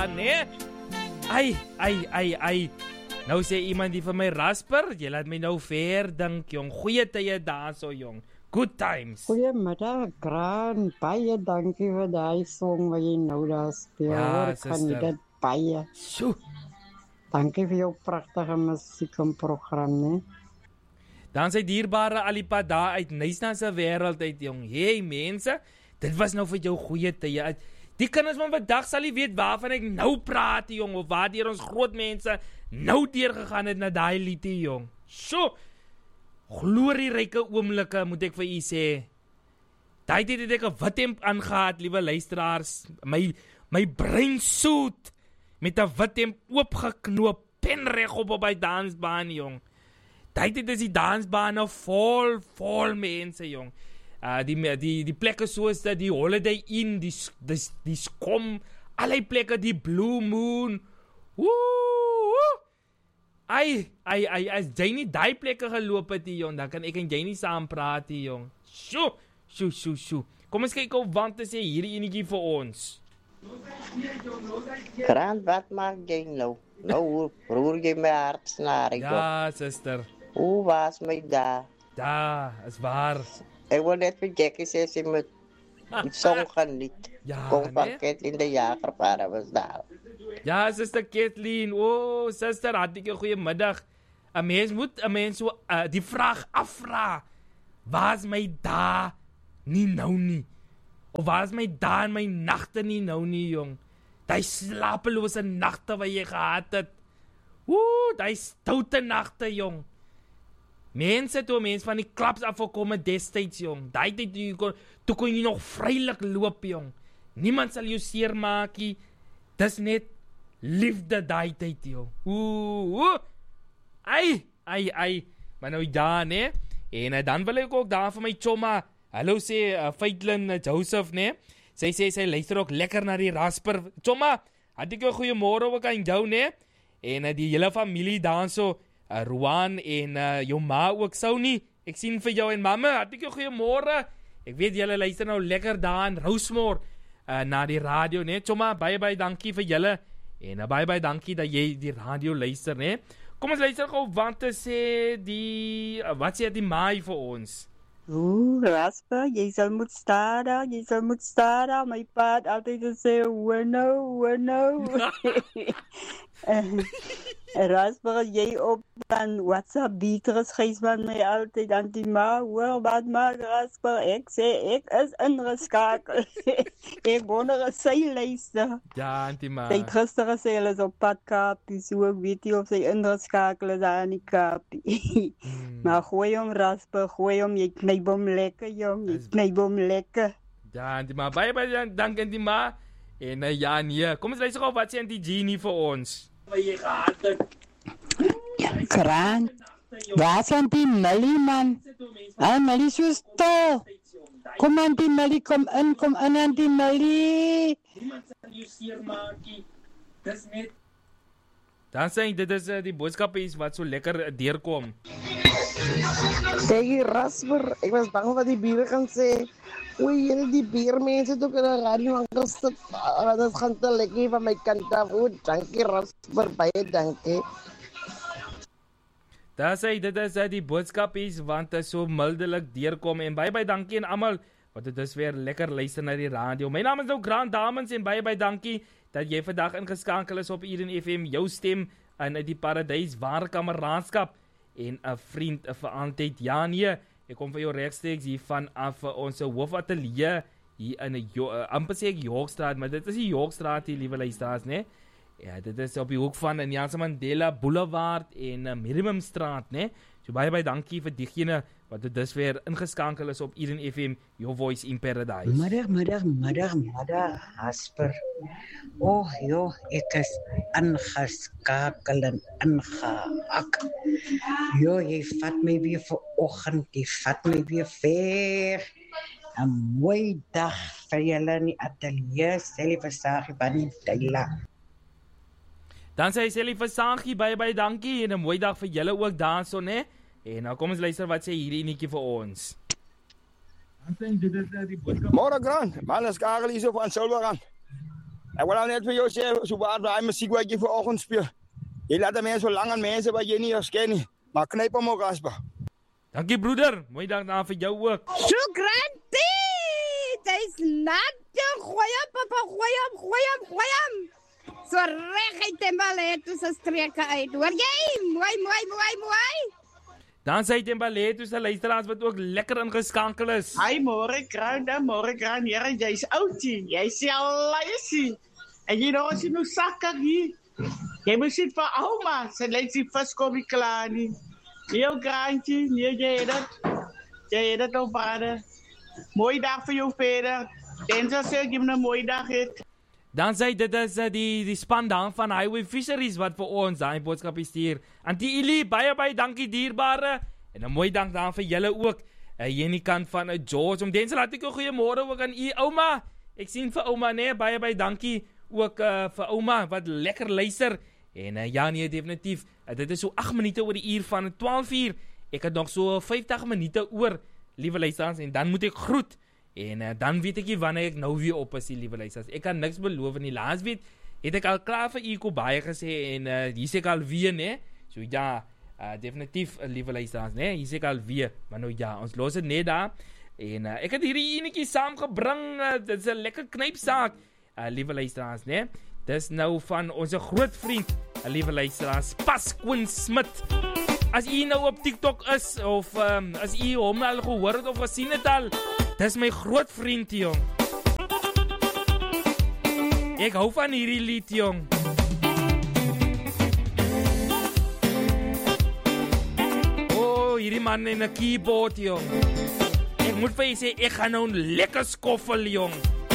gedaan, né? Ai. Nou sê iemand die vir my Rasper, jy laat my nou ver dink, jong. Goeie tye daar so, jong. Good times. Goeiemiddag, Graan. Baie dankie vir daai song wat jy nou daar speel. Ja, Ek kan sister. dit baie. Sjoe. Dankie vir jou pragtige musiek en program, né? Dan sy dierbare Alipad daar uit Nysna se wêreld uit, jong. Hey mense, dit was nou vir jou goeie tye. Die kinders van vandag sal nie weet waarvan ek nou praat, jong, of waar deur ons groot mense nou deurgegaan het na daai liedjie, jong. So, glorieryke oomblikke moet ek vir u sê. Daai tyd het ek 'n wit hemp aangetree, liewe luisteraars. My brein soet met 'n wit hemp oopgeknoop, penreg op by dansbaan, jong. Daai tyd is die dansbaan nou vol mense, jong. Die plekke soos die Holiday Inn, die Skom, allerlei plekke, die Blue Moon. Ai, as jy nie die plekke geloop het, jong, dan kan ek en jy nie saam praat, jong. Sjoe. Kom ons kyk op want te sê hierdie enetjie vir ons. Grant, wat maak jy nou? Nou roer jy my hartsnaar. Ja, sister. Hoe was my daar? Ja, is waar. Ek wil net vir Jackie sê, sy moet die song geniet. Ja, Kom van nee? Kathleen de Jager, para was daar. Ja, sister Kathleen. Sister, hartjie goeiemiddag. 'n Mens moet 'n mens so die vraag afvra. Waar is my daar nie nou nie? Of waar is my daar in my nagte nie nou nie, jong? Daai slapelose nagte wat jy gehad het. Daai stoute nagte, jong. Mense toe mense van die klubs afgekom het destyds, jong. Daai tyd toe kon jy nog vrylik loop, jong. Niemand sal jou seermaak nie. Dis net liefde daai tyd, jong. Ai. Maar nou ja, né? En dan wil ek ook daar vir my chomma, hallo sê Feitlin Joseph, né? Sy sê sy luister ook lekker na die Rasper. Chomma, het ek 'n goeie môre ook aan jou, né? En die hele familie daar so, Ruan en jou ma ook sou nie. Ek sien vir jou en mamma, het ek 'n goeie môre. Ek weet julle luister nou lekker daar in Rosemore na die radio, né? Chomma, baie dankie vir julle. En baie dankie dat jy die radio luister, né? Kom ons luister gou want te sê wat sê die maai vir ons? Rasper, jy sal moet staan, my pa het altyd gesê, no. Rasper, jy op dan WhatsApp Beatrice Gysman my altyd aan die ma, hoor wat maak Rasper, ek sê, ek is ingeskakel. Ek wonder sy luister. Ja, antie ma. Sy het gister gesê, hulle is op pad Kaapie, so ek weet nie of sy ingeskakel is aan die Kaapie. Maar gooi hom Rasper, jy knyp hom lekker, jong, jy knyp hom lekker. Ja, antie ma, baie dank antie ma. En ja, nee, kom ons luister gou wat sê antie Jeannie vir ons. Graan. Waar is die Millie, man? Millie so stil. Kom aan die Millie, kom in aan die Millie. Niemand sal jou seermaak nie. Dis net. Dan sê dit is die boodskappe is wat so lekker deurkom. Sê Rasper, ek was bang wat die bure gaan sê. Oei, julle die biermense toe kan die radio aangesit. Dat gaan te lekker van my kant af. Dankie Rasper, baie dankie. Dan sê dit is die boodskap is want dit so mildelik deurkom en baie dankie aan almal wat dit is weer lekker luister na die radio. My naam is nou Grant Damens en baie dankie dat jy vandag ingeskakel is op Eden FM, jou stem in die paradys ware kameraadskap en 'n vriend vir altyd. Ja nee, ek kom vir jou regstreeks hier van af ons hoofateljee hier in amper sê ek Yorkstraat, maar dit is die Yorkstraat hier, liewe luisteraars, né? Ja, dit is op die hoek van Nelson Mandela Boulevard en Miriamstraat, né? So baie dankie vir diegene wat dit dus weer ingeskankel is op Eden FM, your voice in paradise. Middag, Rasper. Joh, ek is ingeskakel en ingehaak. Joh, jy vat my weer vir oggend, jy vat my weer ver. 'n mooi dag vir julle in die ateljee, Sally Versagie van die Daila. Dan sê Sally Versagie, baie dankie en 'n mooi dag vir julle ook daarso, né? En nou kom ons luister wat sê hierdie enetjie vir ons. Môre Grant, man is Karel hier so van Silverrand. Ek wil nou net vir jou sê, so waar daai musiek wat jy vanoggend speel. Jy laat die mense so lang aan mense wat jy nie herken nie. Maar knyp hom ook asba. Dankie broeder, mooi dag daar vir jou ook. Shukran Dis nat, gooi hom. So reg uit Tembaleto se streke uit. Hoor jy? Mooi. Dan sê Tembaleto se luisteraars wat ook lekker ingeskakel is. Hi, môre Grand, Here, jy's outie. Jy's al lazy. En jy nog as jy nou sakker hier. Jy moet sit vir ouma, sy lyk sy vis kom nie klaar nie. Jou Grandjie, nee jy het dit al vader. Mooi dag vir jou verder. Denzel sê ek jy 'n mooi dag het. Dan sê dit is die span dan van Highway Fisheries wat vir ons daai boodskap stuur. Antie Ili, baie dankie dierbare. En 'n mooi dag dan vir julle ook. Hier in die kant van George. Om Denzel laat ek 'n goeiemôre ook aan u ouma. Ek sien vir ouma nee, baie dankie ook vir ouma wat lekker luister. En ja nee, definitief. Dit is so 8 minute oor die uur van 12:00. Ek het nog so 50 minute oor, liewe luisteraars, en dan moet ek groet. En dan weet ek nie wanneer ek nou weer op is, liewe luisteraars. Ek kan niks beloof nie. Laas weet het ek al klaar vir u baie gesê en hier sê ek al weer, né? So ja, definitief, liewe luisteraars, né? Hier sê ek al weer, maar nou ja, ons los dit net daar. En ek het hierdie enetjie saamgebring. Dit is 'n lekker knypsaak, liewe luisteraars, né? Dis nou van ons groot vriend, liewe luisteraars, Pasquin Smith. As u nou op TikTok is of as u hom al gehoor het of gesien het al, dis my groot vriend, jong. Ek hou van hierdie lied, jong. Oh, hierdie man in 'n keyboard, jong. Ek moet vir jy sê, ek gaan nou lekker skoffel, jong.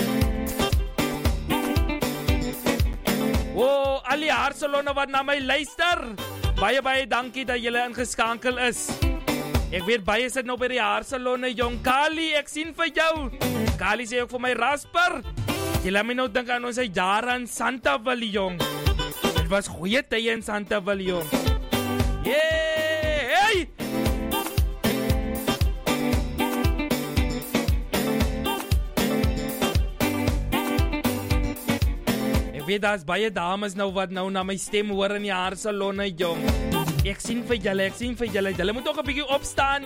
Oh, al die Barcelona wat na my luister. Baie dankie dat julle ingeskakel is. Ek weet baie sit nou by die Barcelona, jong. Kali, ek sien vir jou. Kali sê ook vir my Rasper. Jy laat my nou dink aan ons jare in Santaville, jong. Dit was goeie tye in Santaville, jong. Hey! Ek weet daar's baie dames nou wat nou na my stem hoor in die Barcelona, jong. Ek sien vir julle. Julle moet ook 'n bietjie opstaan,